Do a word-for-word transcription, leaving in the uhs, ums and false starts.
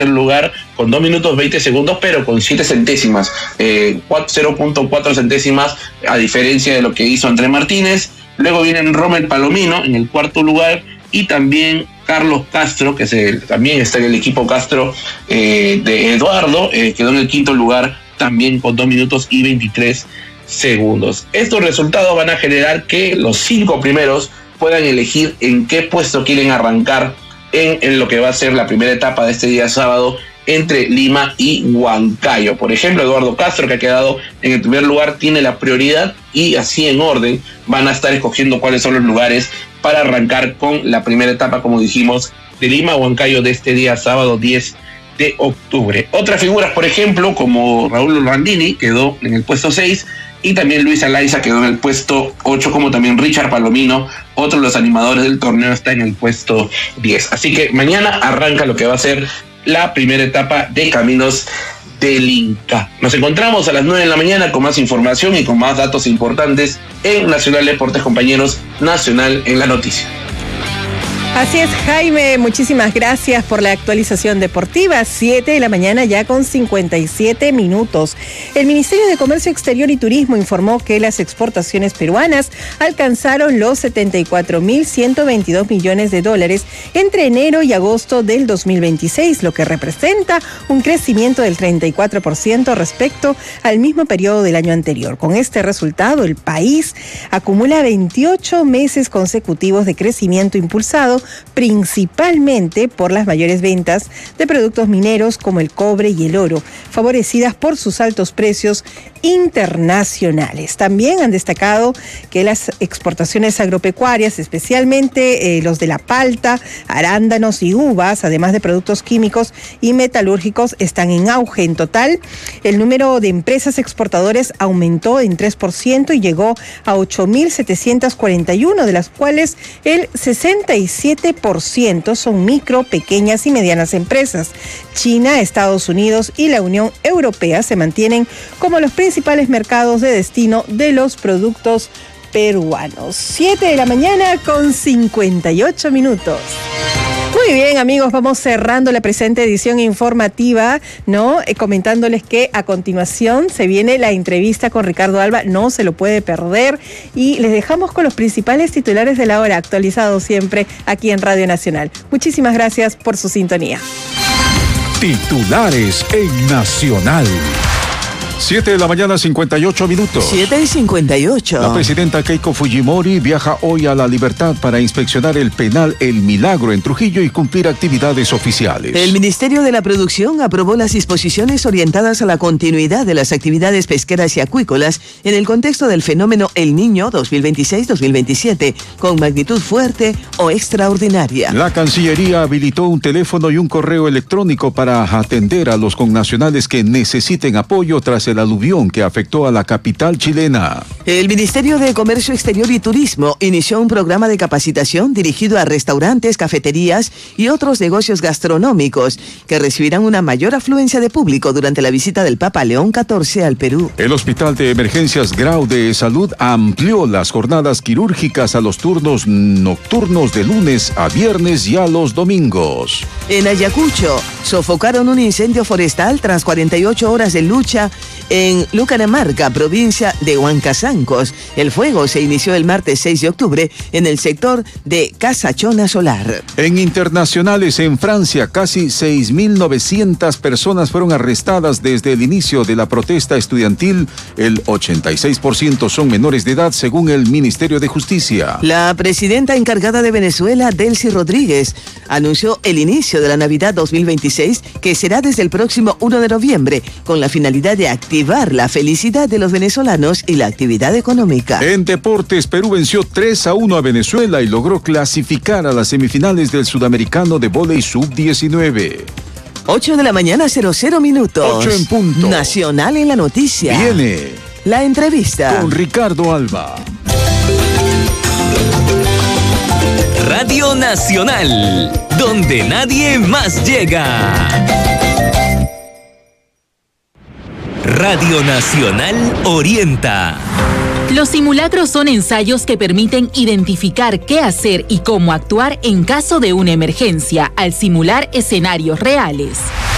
lugar con dos minutos veinte segundos, pero con siete centésimas, eh, cero punto cuatro centésimas, a diferencia de lo que hizo Andrés Martínez. Luego viene Rommel Palomino en el cuarto lugar, y también Carlos Castro, que se, también está en el equipo Castro eh, de Eduardo, eh, quedó en el quinto lugar también con dos minutos y veintitrés segundos. Estos resultados van a generar que los cinco primeros puedan elegir en qué puesto quieren arrancar en, en lo que va a ser la primera etapa de este día sábado entre Lima y Huancayo. Por ejemplo, Eduardo Castro, que ha quedado en el primer lugar, tiene la prioridad, y así en orden van a estar escogiendo cuáles son los lugares para arrancar con la primera etapa, como dijimos, de Lima a Huancayo de este día sábado diez de octubre. Otras figuras, por ejemplo, como Raúl Randini, quedó en el puesto seis, y también Luis Alaiza quedó en el puesto ocho, como también Richard Palomino, otro de los animadores del torneo, está en el puesto diez. Así que mañana arranca lo que va a ser la primera etapa de Caminos del Inca. Nos encontramos a las nueve de la mañana con más información y con más datos importantes en Nacional Deportes, compañeros. Nacional en la noticia. Así es, Jaime, muchísimas gracias por la actualización deportiva. siete de la mañana ya con cincuenta y siete minutos. El Ministerio de Comercio Exterior y Turismo informó que las exportaciones peruanas alcanzaron los setenta y cuatro mil ciento veintidós millones de dólares entre enero y agosto del dos mil veintiséis, lo que representa un crecimiento del treinta y cuatro por ciento respecto al mismo periodo del año anterior. Con este resultado, el país acumula veintiocho meses consecutivos de crecimiento impulsado principalmente por las mayores ventas de productos mineros como el cobre y el oro, favorecidas por sus altos precios internacionales. También han destacado que las exportaciones agropecuarias, especialmente eh, los de la palta, arándanos y uvas, además de productos químicos y metalúrgicos, están en auge. En total, el número de empresas exportadoras aumentó en tres por ciento y llegó a ocho mil setecientos cuarenta y uno, de las cuales el sesenta y siete por ciento son micro, pequeñas y medianas empresas. China, Estados Unidos y la Unión Europea se mantienen como los principales mercados de destino de los productos peruanos. siete de la mañana con cincuenta y ocho minutos. Muy bien, amigos, vamos cerrando la presente edición informativa, ¿no? Eh, comentándoles que a continuación se viene la entrevista con Ricardo Alba, no se lo puede perder, y les dejamos con los principales titulares de la hora, actualizados siempre aquí en Radio Nacional. Muchísimas gracias por su sintonía. Titulares en Nacional. siete de la mañana, cincuenta y ocho minutos. siete y cincuenta y ocho. La presidenta Keiko Fujimori viaja hoy a La Libertad para inspeccionar el penal El Milagro en Trujillo y cumplir actividades oficiales. El Ministerio de la Producción aprobó las disposiciones orientadas a la continuidad de las actividades pesqueras y acuícolas en el contexto del fenómeno El Niño dos mil veintiséis dos mil veintisiete, con magnitud fuerte o extraordinaria. La Cancillería habilitó un teléfono y un correo electrónico para atender a los connacionales que necesiten apoyo tras el aluvión que afectó a la capital chilena. El Ministerio de Comercio Exterior y Turismo inició un programa de capacitación dirigido a restaurantes, cafeterías y otros negocios gastronómicos que recibirán una mayor afluencia de público durante la visita del Papa León catorce al Perú. El Hospital de Emergencias Grau de Salud amplió las jornadas quirúrgicas a los turnos nocturnos de lunes a viernes y a los domingos. En Ayacucho, sofocaron un incendio forestal tras cuarenta y ocho horas de lucha en Lucanamarca, provincia de Huancazancos. El fuego se inició el martes seis de octubre en el sector de Casachona Solar. En internacionales, en Francia, casi seis mil novecientas personas fueron arrestadas desde el inicio de la protesta estudiantil. El ochenta y seis por ciento son menores de edad, según el Ministerio de Justicia. La presidenta encargada de Venezuela, Delcy Rodríguez, anunció el inicio de la Navidad dos mil veintiséis, que será desde el próximo uno de noviembre, con la finalidad de activar la felicidad de los venezolanos y la actividad económica. En deportes, Perú venció tres a uno a Venezuela y logró clasificar a las semifinales del Sudamericano de Vóley sub diecinueve. ocho de la mañana, cero cero minutos. ocho en punto. Nacional en la noticia. Viene la entrevista con Ricardo Alba. Radio Nacional, donde nadie más llega. Radio Nacional orienta. Los simulacros son ensayos que permiten identificar qué hacer y cómo actuar en caso de una emergencia al simular escenarios reales.